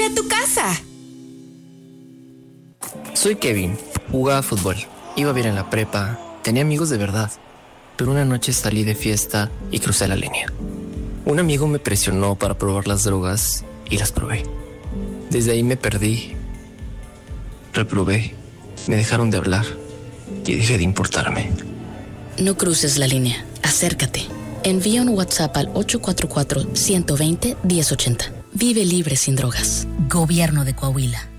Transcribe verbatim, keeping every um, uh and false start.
¡Llévale a tu casa! Soy Kevin, jugaba fútbol, iba bien en la prepa, tenía amigos de verdad, pero una noche salí de fiesta y crucé la línea. Un amigo me presionó para probar las drogas y las probé. Desde ahí me perdí, reprobé, me dejaron de hablar y dejé de importarme. No cruces la línea, acércate. Envía un WhatsApp al ocho cuatro cuatro, uno dos cero, uno cero ocho cero. Vive libre sin drogas. Gobierno de Coahuila.